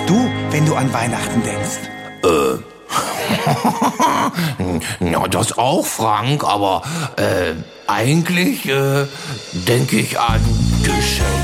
du, wenn du an Weihnachten denkst? Ja, das auch, Frank, aber eigentlich denke ich an Geschenke.